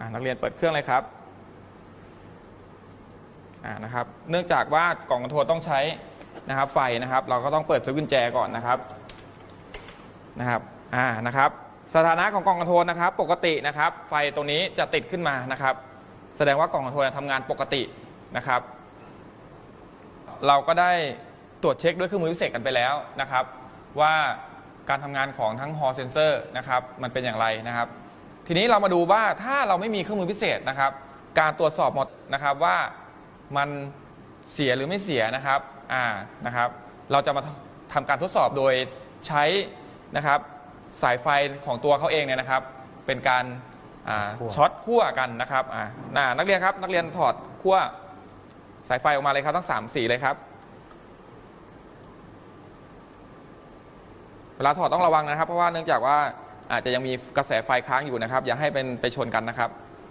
นักเรียนเปิดเครื่องเลยครับนะครับเนื่องจากว่ากล่องคอนโทรลต้องใช้นะครับไฟนะครับเราก็ต้องเปิดสวิตช์กุญแจก่อนนะครับนะครับสถานะของกล่องคอนโทรลนะครับปกตินะครับไฟตรงนี้จะติดขึ้นมานะครับแสดงว่ากล่องคอนโทรลทำงานปกตินะครับเราก็ได้ตรวจเช็คด้วยเครื่องมือพิเศษกันไปแล้วนะครับว่าการทำงานของทั้ง Hall Sensor นะครับมันเป็นอย่างไรนะครับทีนี้เรามาดูว่าถ้าเราไม่มีเครื่องมือพิเศษนะครับการตรวจสอบหมดนะครับว่ามันเสียหรือไม่เสียนะครับนะครับเราจะมาทำการทดสอบโดยใช้นะครับสายไฟของตัวเขาเองเนี่ยนะครับเป็นการช็อตขั้วกันนะครับนักเรียนครับนักเรียนถอดขั้วสายไฟออกมาเลยครับทั้ง3 สีเลยครับเวลาถอดต้องระวังนะครับเพราะว่าเนื่องจากว่าอาจจะยังมีกระแสไฟค้างอยู่นะครับอย่าให้เป็นไปชนกันนะครับ